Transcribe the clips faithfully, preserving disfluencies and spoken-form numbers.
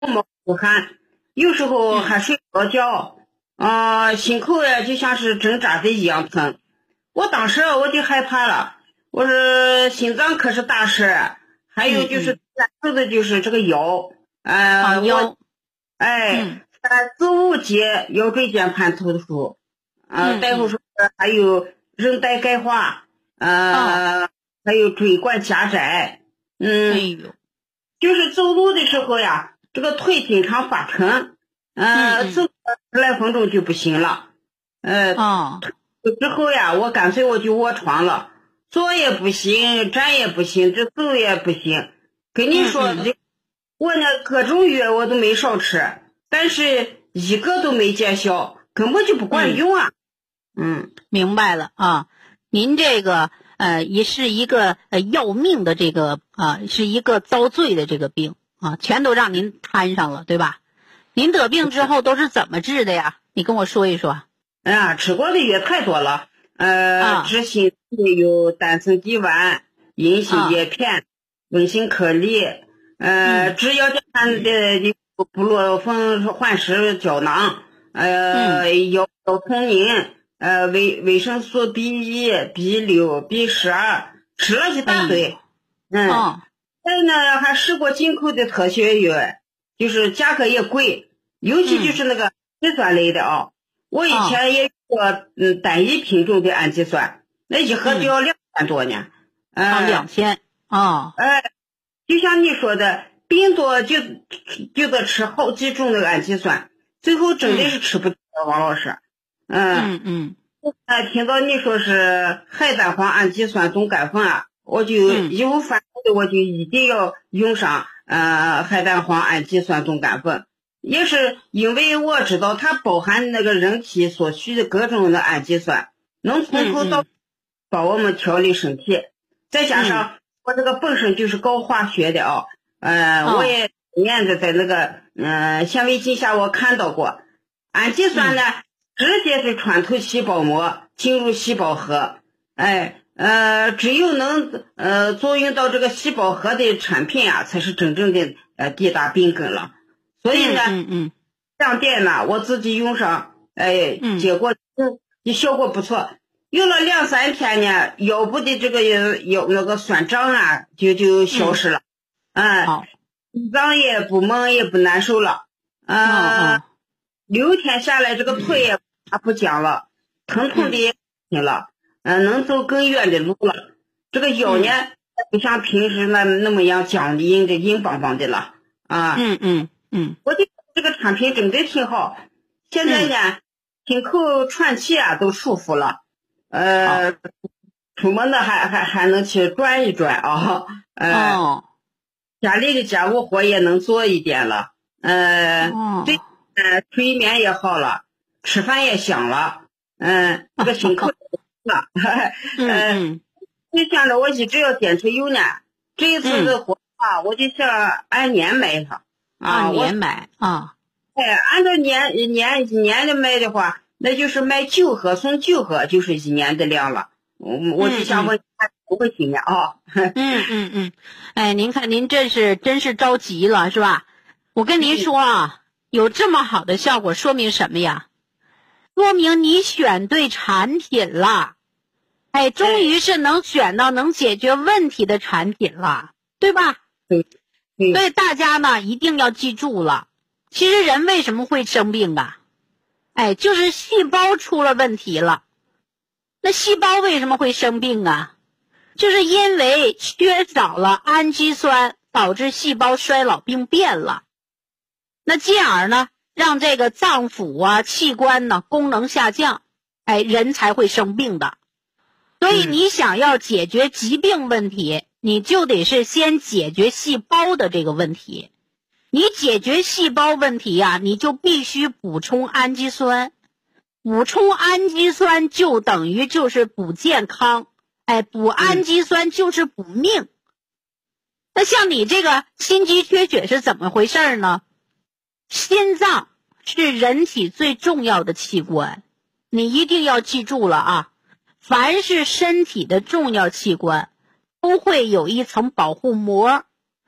冒出汗，有时候还睡不着觉，啊、呃，心口呀就像是针扎的一样疼。我当时我就害怕了，我说心脏可是大事，还有就是难受的就是这个腰，呃， 啊腰， 哎， 嗯， 子午节腰椎间盘突出，呃，大夫说还有韧带钙化，呃，还有椎管狭窄，嗯， 哎呦， 就是走路的时候呀，这个腿经常发沉，呃，走十来分钟就不行了，呃， 哦， 之后呀，我干脆我就卧床了，坐也不行，站也不行，这走也不行。跟你说，这我那各种药我都没少吃，但是一个都没见效，根本就不管用啊。嗯， 明白了啊。您这个呃也是一个呃要命的这个啊、呃，是一个遭罪的这个病啊，全都让您摊上了，对吧？您得病之后都是怎么治的呀？你跟我说一说。 哎呀，吃过的药太多了，呃， 啊、 治心的有丹参地丸、银杏叶片、温心颗粒，呃， 嗯、 治腰间盘的有布洛芬缓释胶囊，呃， 嗯、 腰腰痛宁，呃，维维生素 B 一、B 六、B 十二，吃了一大堆。嗯， 哦， 再呢还试过进口的特效药，就是价格也贵，尤其就是那个氨基酸类的啊。我以前也做嗯单一品种的氨基酸，那一盒就要两千多呢。 啊，两千啊， 哎，就像你说的，病多就就得吃好几种那个氨基酸，最后真的是吃不掉，王老师。 嗯嗯， 哎，听到你说是海单黄氨基酸总干粉啊，我就义无反顾的我就一定要用上呃海单黄氨基酸总干粉。也是因为我知道它包含那个人体所需的各种的氨基酸，能从头到帮我们调理身体。再加上我这个本身就是搞化学的啊，呃，我也念着在那个嗯显微镜下我看到过，氨基酸呢直接是穿透细胞膜进入细胞核，哎呃，只有能呃作用到这个细胞核的产品啊，才是真正的呃抵达病根了。所以呢， 嗯嗯， 这样店呢，我自己用上，哎，结果嗯，效果不错。用了两三天呢，腰部的这个腰那个酸胀啊，就就消失了，嗯， 好， 心脏也不闷也不难受了，呃，六天下来，这个腿也不僵了，疼痛的也行了，嗯，能走更远的路了。这个腰呢，不像平时那那么样僵硬的硬邦邦的了，啊， 嗯嗯。嗯， 我觉得这个产品真的挺好。现在呢，心口喘气啊都舒服了，呃，出门呢还还还能去转一转啊，呃， 哦， 家里的家务活也能做一点了，呃， 哦， 对，呃，睡眠也好了，吃饭也香了，嗯，这个心口也了， 嗯嗯， 就想着我一直要坚持用呢，这一次的活啊，我就想按年买它。 按年买啊， 哎，按照年年一年的卖的话，那就是卖九盒送九盒，就是一年的量了。我我就想问，不会行的啊？ 嗯嗯嗯，哎，您看您这是真是着急了是吧？我跟您说啊，有这么好的效果，说明什么呀？说明你选对产品了，哎，终于是能选到能解决问题的产品了，对吧？ 对。 所以大家呢一定要记住了，其实人为什么会生病啊？哎，就是细胞出了问题了。那细胞为什么会生病啊？就是因为缺少了氨基酸，导致细胞衰老病变了。那进而呢，让这个脏腑啊、器官呢功能下降，哎，人才会生病的。所以你想要解决疾病问题，你就得是先解决细胞的这个问题。你解决细胞问题呀、啊，你就必须补充氨基酸。补充氨基酸就等于就是补健康，哎，补氨基酸就是补命。那像你这个心肌缺血是怎么回事呢？心脏是人体最重要的器官，你一定要记住了啊。凡是身体的重要器官都会有一层保护膜，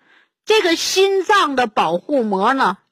这个心脏的保护膜呢